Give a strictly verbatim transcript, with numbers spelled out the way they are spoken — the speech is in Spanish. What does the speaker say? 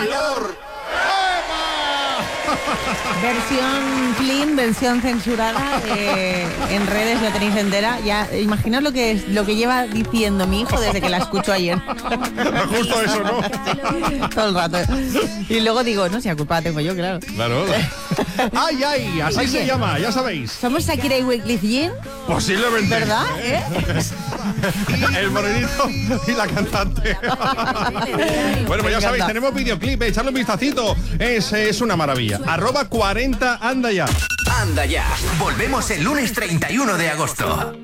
mayor. Versión clean, versión censurada, eh, en redes la tenéis entera. Ya, imaginaos lo que es, lo que lleva diciendo mi hijo desde que la escuchó ayer. Justo eso, ¿no? Todo el rato. Y luego digo, no, si la culpa la tengo yo, claro. Claro. Ay, ay, así Oye, se llama, ya sabéis. ¿Somos Shakira y Wyclef Jean? Posiblemente. ¿Verdad? ¿Eh? El morenito y la cantante. Bueno, pues ya sabéis, tenemos videoclip, echarle un vistacito. Es, es una maravilla. Arroba cuarenta, anda ya. Anda ya. Volvemos el lunes treinta y uno de agosto.